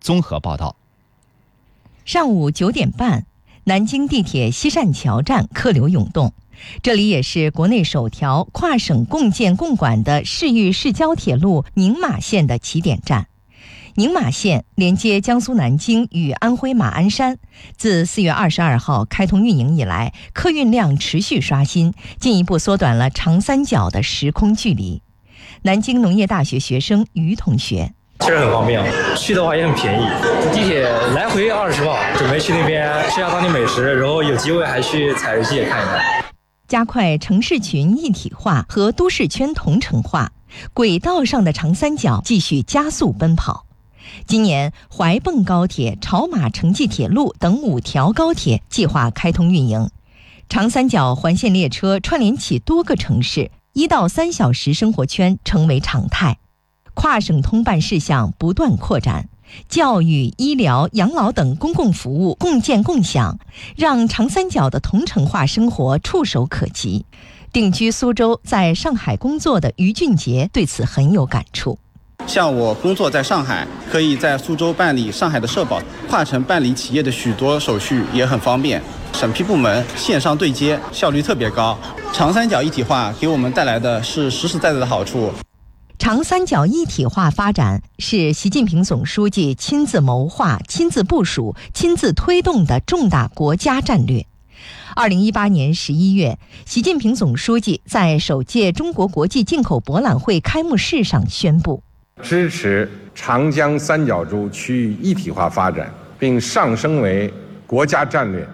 综合报道。 上午9点半，南京地铁西善桥站客流涌动，这里也是国内首条跨省共建共管的市域市郊铁路宁马线的起点站。宁马线连接江苏南京与安徽马鞍山，自4月22号开通运营以来，客运量持续刷新，进一步缩短了长三角的时空距离。南京农业大学学生于同学， 确实很方便，去的话也很便宜，地铁来回20磅，准备去那边吃下当地美食，然后有机会还去采石界看一看。 加快城市群一体化和都市圈同城化，轨道上的长三角继续加速奔跑。今年怀蚌高铁、潮马城际铁路等5条高铁计划开通运营，长三角环线列车串联起多个城市，1到3小时生活圈成为常态。跨省通办事项不断扩展，教育、医疗、养老等公共服务共建共享，让长三角的同城化生活触手可及。定居苏州，在上海工作的于俊杰对此很有感触。 像我工作在上海，可以在苏州办理上海的社保，跨城办理企业的许多手续也很方便，审批部门线上对接，效率特别高。长三角一体化给我们带来的是实实在在的好处。 长三角一体化发展是习近平总书记亲自谋划、亲自部署、亲自推动的重大国家战略。2018年11月，习近平总书记在首届中国国际进口博览会开幕式上宣布， 支持长江三角洲区域一体化发展，并上升为国家战略，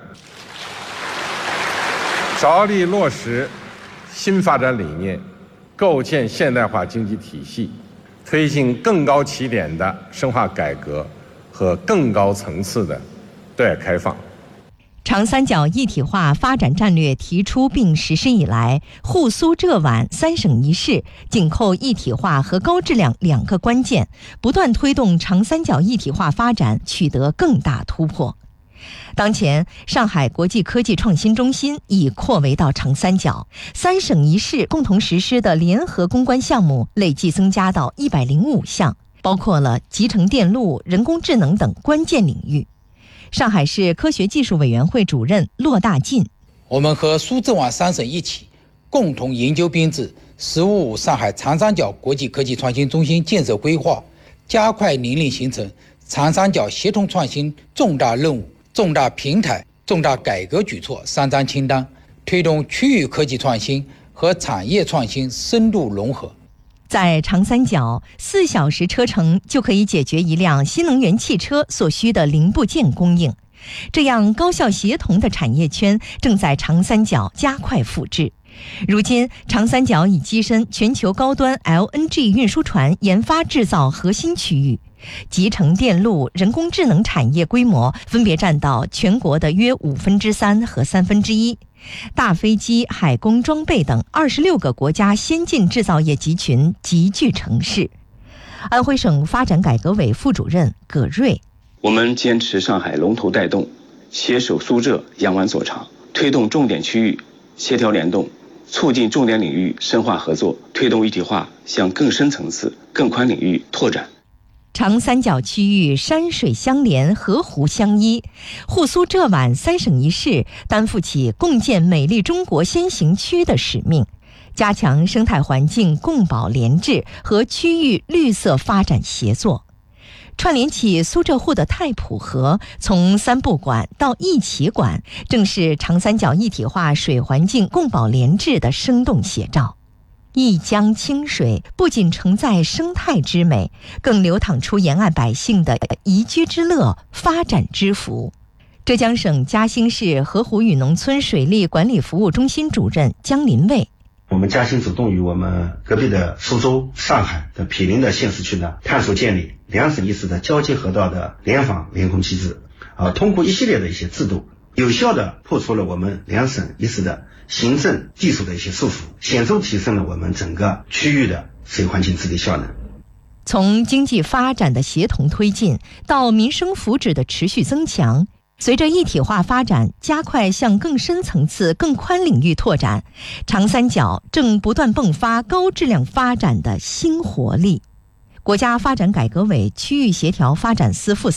着力落实新发展理念，构建现代化经济体系，推进更高起点的深化改革和更高层次的对外开放。 长三角一体化发展战略提出并实施以来，沪苏浙皖3省1市紧扣一体化和高质量2个关键，不断推动长三角一体化发展取得更大突破。当前，上海国际科技创新中心已扩围到长三角，3省1市共同实施的联合攻关项目累计增加到105项，包括了集成电路、人工智能等关键领域。上海市科学技术委员会主任骆大进， 我们和苏浙皖3省一起，共同研究编制“15+5”上海长三角国际科技创新中心建设规划，加快拟定形成长三角协同创新重大任务、重大平台、重大改革举措3张清单，推动区域科技创新和产业创新深度融合。 在长三角，4小时车程就可以解决一辆新能源汽车所需的零部件供应。这样高效协同的产业圈正在长三角加快复制。如今，长三角已跻身全球高端 LNG 运输船研发制造核心区域，集成电路、人工智能产业规模分别占到全国的约3%和1/3。大飞机、海工装备等26个国家先进制造业集群集聚城市。安徽省发展改革委副主任葛瑞， 我们坚持上海龙头带动，携手苏浙扬湾所长，推动重点区域协调联动，促进重点领域深化合作，推动一体化向更深层次、更宽领域拓展。 长三角区域山水相连，河湖相依，沪苏浙皖3省1市担负起共建美丽中国先行区的使命，加强生态环境共保联治和区域绿色发展协作。串联起苏浙沪的太浦河，从3不管到1起管，正是长三角一体化水环境共保联治的生动写照。一江清水不仅承载生态之美，更流淌出沿岸百姓的宜居之乐、发展之福。浙江省嘉兴市河湖峪农村水利管理服务中心主任江林卫， 我们嘉兴主动与我们隔壁的苏州、上海的毗邻的县市区呢，探索建立2省1市的交接河道的联防联控机制，通过一系列的一些制度，有效地破除了我们2省1市的行政技术的一些束缚，显著提升了我们整个区域的水环境治理效能。 从经济发展的协同推进到民生福祉的持续增强，随着一体化发展加快向更深层次、更宽领域拓展，长三角正不断迸发高质量发展的新活力。国家发展改革委区域协调发展司副